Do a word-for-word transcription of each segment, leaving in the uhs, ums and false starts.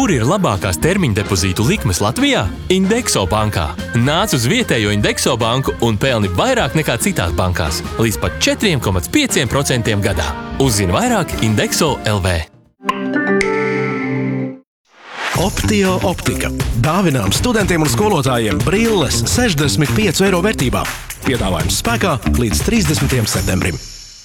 Kur ir labākās termiņa depozītu likmes Latvijā? Indekso bankā. Nāc uz vietējo Indekso banku un pelni vairāk nekā citās bankās. Līdz pat četri komā pieci procenti gadā. Uzzini vairāk Indekso L V. Optio optika. Dāvinām studentiem un skolotājiem brilles sešdesmit piecu eiro vērtībā. Piedāvājums spēkā līdz trīsdesmitajam septembrim.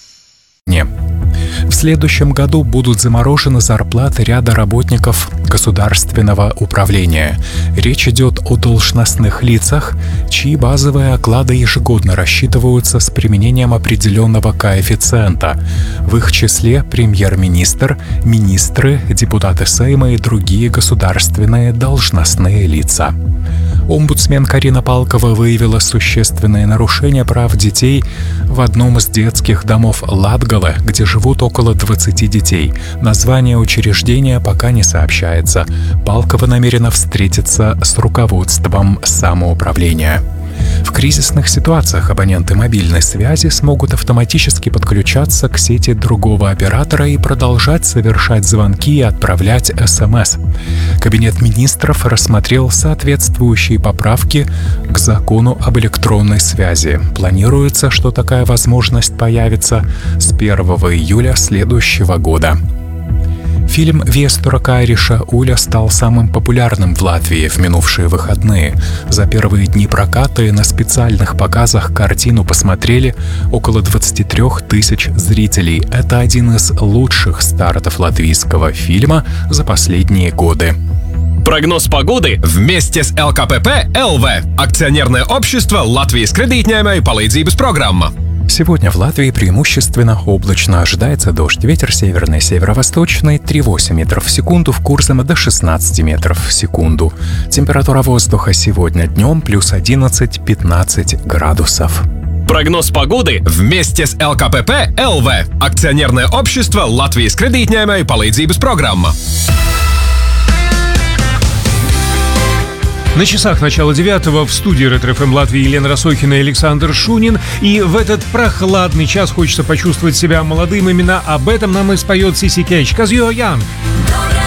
В следующем году будут заморожены зарплаты ряда работников государственного управления. Речь идет о должностных лицах, чьи базовые оклады ежегодно рассчитываются с применением определенного коэффициента. В их числе премьер-министр, министры, депутаты Сейма и другие государственные должностные лица. Омбудсмен Карина Палкова выявила существенные нарушения прав детей в одном из детских домов Латгалы, где живут около двадцати детей. Название учреждения пока не сообщается. Палкова намерена встретиться с руководством самоуправления. В кризисных ситуациях абоненты мобильной связи смогут автоматически подключаться к сети другого оператора и продолжать совершать звонки и отправлять эс эм эс. Кабинет министров рассмотрел соответствующие поправки к закону об электронной связи. Планируется, что такая возможность появится с первого июля следующего года. Фильм Вестура Кайриша «Уля» стал самым популярным в Латвии в минувшие выходные. За первые дни проката и на специальных показах картину посмотрели около двадцати трёх тысяч зрителей. Это один из лучших стартов латвийского фильма за последние годы. Прогноз погоды вместе с эл ка пэ пэ эл вэ. Акционерное общество Латвijas kredītņēmēju palīdzības программа. Сегодня в Латвии преимущественно облачно. Ожидается дождь. Ветер северный, северо-восточный три целых восемь метров в секунду, в Курзаме до шестнадцати метров в секунду. Температура воздуха сегодня днем плюс одиннадцать-пятнадцать градусов. Прогноз погоды вместе с эл ка пэ пэ эл вэ. Акционерное общество Латвijas kredītņēmēju palīdzības программа. На часах начала девятого в студии Ретро-эф эм Латвии Елена Росохина и Александр Шунин. И в этот прохладный час хочется почувствовать себя молодым. Именно об этом нам и споет Сиси Кетч. «'Cause you're young».